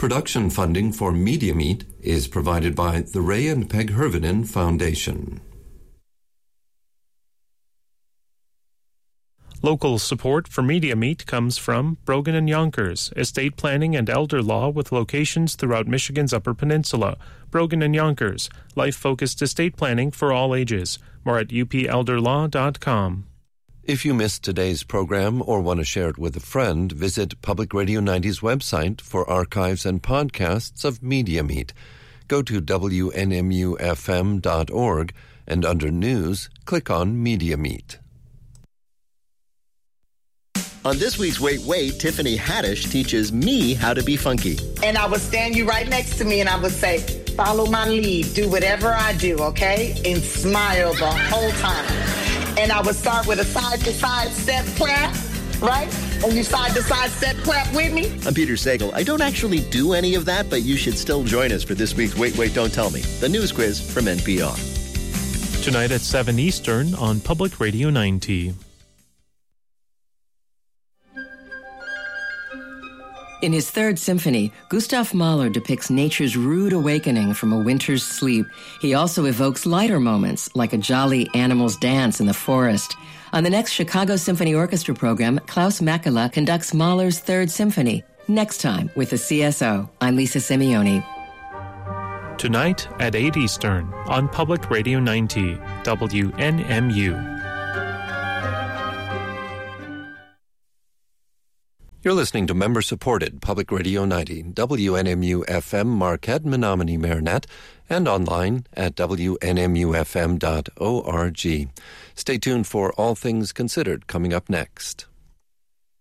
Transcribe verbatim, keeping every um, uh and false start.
Production funding for Media Meet is provided by the Ray and Peg Hervinen Foundation. Local support for Media Meet comes from Brogan and Yonkers, estate planning and elder law with locations throughout Michigan's Upper Peninsula. Brogan and Yonkers, life-focused estate planning for all ages. More at u p elder law dot com. If you missed today's program or want to share it with a friend, visit Public Radio ninety's website for archives and podcasts of Media Meet. Go to w n m u f m dot org and under News, click on Media Meet. On this week's Wait, Wait, Tiffany Haddish teaches me how to be funky. And I would stand you right next to me and I would say, follow my lead, do whatever I do, okay? And smile the whole time. And I would start with a side-to-side step clap, right? And you side-to-side step clap with me. I'm Peter Sagal. I don't actually do any of that, but you should still join us for this week's Wait, Wait, Don't Tell Me, the news quiz from N P R. Tonight at seven Eastern on Public Radio ninety. In his Third Symphony, Gustav Mahler depicts nature's rude awakening from a winter's sleep. He also evokes lighter moments, like a jolly animal's dance in the forest. On the next Chicago Symphony Orchestra program, Klaus Makela conducts Mahler's Third Symphony. Next time with the C S O. I'm Lisa Simeone. Tonight at eight Eastern on Public Radio ninety, W N M U. You're listening to member-supported Public Radio ninety, W N M U F M, Marquette, Menominee, Marinette, and online at w n m u f m dot org. Stay tuned for All Things Considered coming up next.